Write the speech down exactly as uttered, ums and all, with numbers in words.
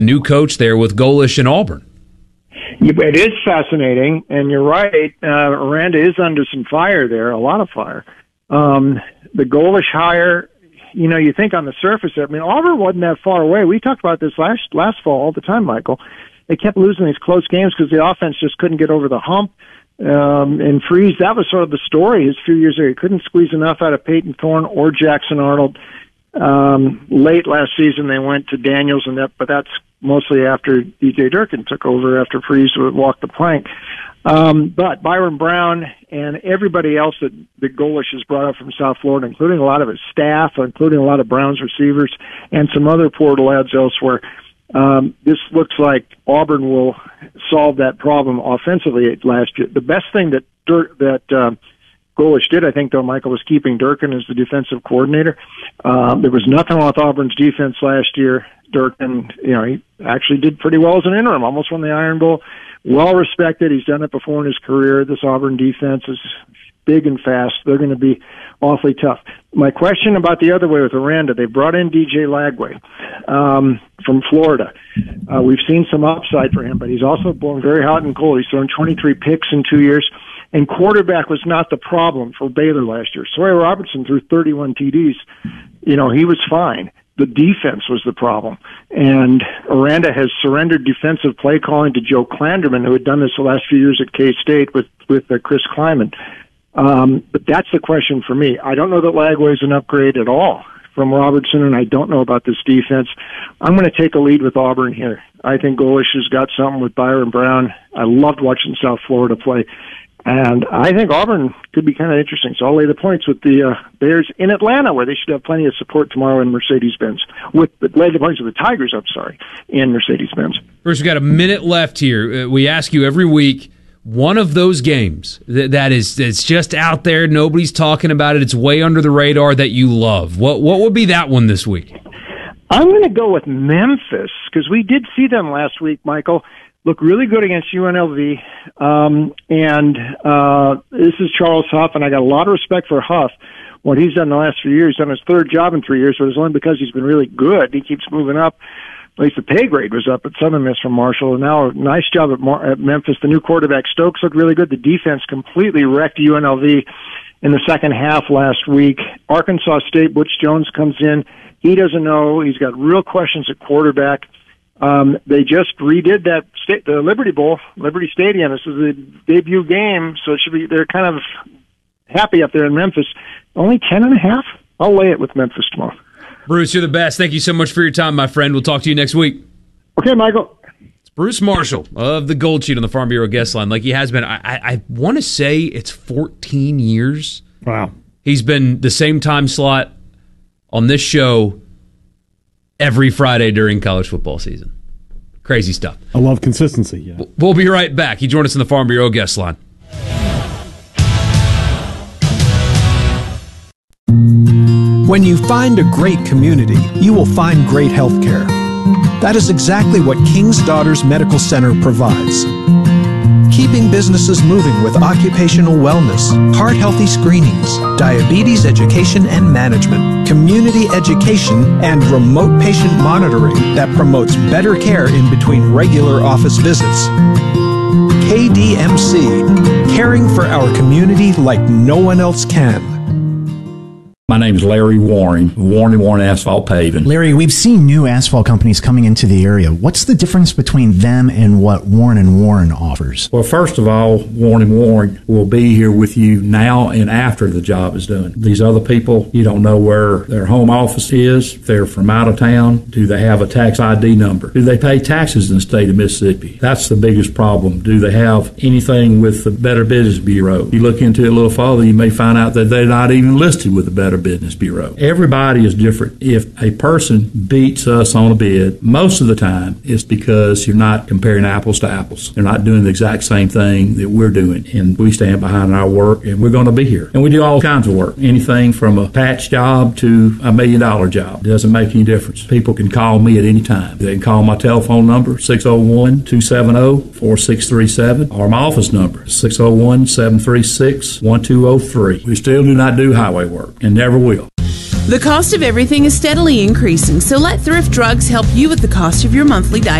New coach there with Golesh and Auburn. It is fascinating, and you're right. Uh, Aranda is under some fire there, a lot of fire. Um, the Golesh hire, you know, you think on the surface, I mean, Auburn wasn't that far away. We talked about this last last fall all the time, Michael. They kept losing these close games because the offense just couldn't get over the hump. Um, and Freeze, that was sort of the story his few years ago. He couldn't squeeze enough out of Peyton Thorne or Jackson Arnold. Um, late last season, they went to Daniels, and that, but that's mostly after D J Durkin took over after Freeze would walk the plank. Um, but Byron Brown and everybody else that, that Golesh has brought up from South Florida, including a lot of his staff, including a lot of Brown's receivers, and some other portal ads elsewhere, um, this looks like Auburn will solve that problem offensively last year. The best thing that Dur- that uh, Golesh did, I think, though, Michael, was keeping Durkin as the defensive coordinator. Um, there was nothing wrong with Auburn's defense last year. Durkin, you know, he actually did pretty well as an interim, almost won the Iron Bowl. Well respected. He's done it before in his career. This Auburn defense is big and fast. They're going to be awfully tough. My question about the other way with Aranda, they brought in D J Lagway um, from Florida. Uh, we've seen some upside for him, but he's also blown very hot and cold. He's thrown twenty-three picks in two years. And quarterback was not the problem for Baylor last year. Sawyer Robertson threw thirty-one T Ds. You know, he was fine. The defense was the problem. And Aranda has surrendered defensive play calling to Joe Klanderman, who had done this the last few years at K-State with, with uh, Chris Kleiman. Um, but that's the question for me. I don't know that Lagway is an upgrade at all from Robertson, and I don't know about this defense. I'm going to take a lead with Auburn here. I think Golesh has got something with Byron Brown. I loved watching South Florida play. And I think Auburn could be kind of interesting. So I'll lay the points with the uh, Bears in Atlanta, where they should have plenty of support tomorrow in Mercedes-Benz. With lay the points with the Tigers, I'm sorry, in Mercedes-Benz. Bruce, we've got a minute left here. Uh, we ask you every week, one of those games that, that is it's just out there, nobody's talking about it, it's way under the radar that you love. What what would be that one this week? I'm going to go with Memphis, because we did see them last week, Michael. Look really good against U N L V, um, and uh, this is Charles Huff, and I got a lot of respect for Huff. What he's done the last few years, he's done his third job in three years, but it's only because he's been really good. He keeps moving up. At least the pay grade was up at Southern Miss from Marshall, and now a nice job at, Mar- at Memphis. The new quarterback, Stokes, looked really good. The defense completely wrecked U N L V in the second half last week. Arkansas State, Butch Jones comes in. He doesn't know. He's got real questions at quarterback. Um, they just redid that state, the Liberty Bowl, Liberty Stadium. This is the debut game, so it should be. They're kind of happy up there in Memphis. Only ten and a half. I'll lay it with Memphis tomorrow. Bruce, you're the best. Thank you so much for your time, my friend. We'll talk to you next week. Okay, Michael. It's Bruce Marshall of the Gold Sheet on the Farm Bureau guest line, like he has been. I, I, I want to say it's fourteen years. Wow. He's been the same time slot on this show every Friday during college football season. Crazy stuff. I love consistency. Yeah. We'll be right back. He joined us in the Farm Bureau guest line. When you find a great community, you will find great health care. That is exactly what King's Daughters Medical Center provides. Keeping businesses moving with occupational wellness, heart-healthy screenings, diabetes education and management, community education, and remote patient monitoring that promotes better care in between regular office visits. K D M C, caring for our community like no one else can. My name is Larry Warren, Warren and Warren Asphalt Paving. Larry, we've seen new asphalt companies coming into the area. What's the difference between them and what Warren and Warren offers? Well, first of all, Warren and Warren will be here with you now and after the job is done. These other people, you don't know where their home office is. If they're from out of town, do they have a tax I D number? Do they pay taxes in the state of Mississippi? That's the biggest problem. Do they have anything with the Better Business Bureau? You look into it a little further, you may find out that they're not even listed with the Better Business Bureau. Everybody is different. If a person beats us on a bid, most of the time it's because you're not comparing apples to apples. They're not doing the exact same thing that we're doing, and we stand behind our work, and we're going to be here. And we do all kinds of work, anything from a patch job to a million dollar job. It doesn't make any difference. People can call me at any time. They can call my telephone number, six oh one, two seven oh, four six three seven, or my office number, six oh one, seven three six, one two oh three. We still do not do highway work and never will. The cost of everything is steadily increasing, so let Thrift Drugs help you with the cost of your monthly diet